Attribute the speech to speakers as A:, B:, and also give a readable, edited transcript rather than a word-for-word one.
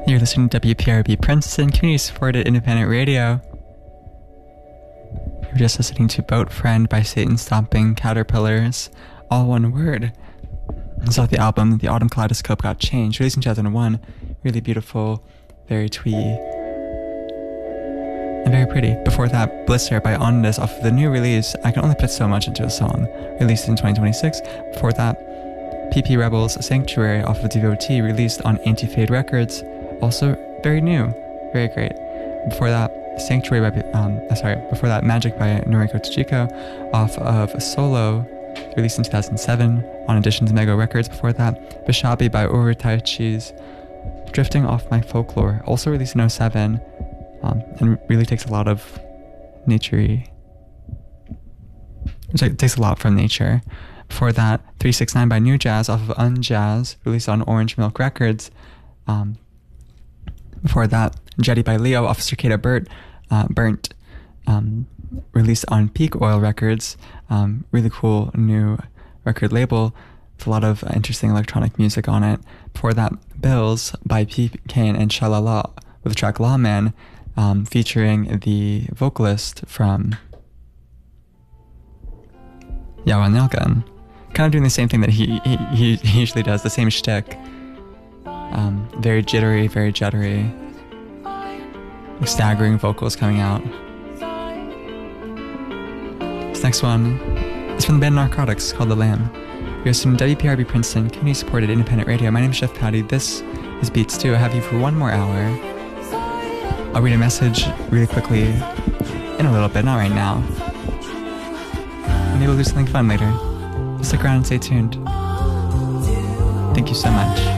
A: You're listening to WPRB Princeton, community-supported independent radio. You're just listening to Boat Friend by Satan Stomping Caterpillars, all one word. It's off the album The Autumn Kaleidoscope Got Changed, released in 2001. Really beautiful, very twee, and very pretty. Before that, Blister by Ondas off of the new release I Can Only Put So Much Into a Song, released in 2026. Before that, PP Rebels Sanctuary off of Devotee, released on Anti-Fade Records, also very new, very great. Before that, Sanctuary by before that, Magic by Noriko Tachiko off of Solo, released in 2007 on Editions Mego Records. Before that, Bishabi by Urutaichi's Drifting Off My Folklore, also released in 2007, and really takes a lot of nature-y, it takes a lot from nature. Before that, 369 by New Jazz off of Unjazz, released on Orange Milk Records. Before that, Jetty by Leo off of Cicada Burnt, released on Peak Oil Records. Really cool new record label with a lot of interesting electronic music on it. Before that, Bills by P. Kane and Shalala with the track Lawman, featuring the vocalist from Yawan Yalgan. Kind of doing the same thing that he usually does, the same shtick. Very jittery, very juddery, staggering vocals coming out. This next one is from the band Narcotics, called The Lamb. You're listening to WPRB Princeton, community-supported independent radio. My name is Jeff Patty. This is Beats 2. I have you for one more hour. I'll read a message really quickly in a little bit, not right now. Maybe we'll do something fun later. Stick around and stay tuned. Thank you so much.